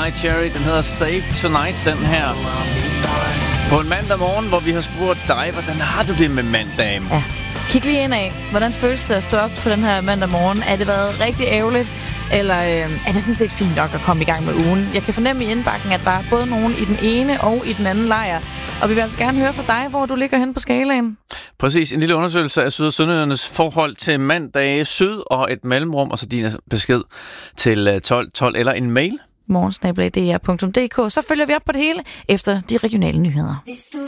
Mariah Carey. Den hedder Save Tonight, den her. På en mandag morgen, hvor vi har spurgt dig, hvordan har du det med mandagen? Ja. Kig lige ind af. Hvordan føles det at stå op på den her mandag morgen? Er det været rigtig ærgerligt? Eller er det sådan set fint nok at komme i gang med ugen? Jeg kan fornemme i indbakken, at der er både nogen i den ene og i den anden lejr. Og vi vil altså gerne høre fra dig, hvor du ligger hen på skalaen. Præcis. En lille undersøgelse af Syd- og Sønderjyllands forhold til mandage syd og et mellemrum, og så din besked til 1212 eller en mail. morgensnabelag.dr.dk. Så følger vi op på det hele efter de regionale nyheder. Hvis du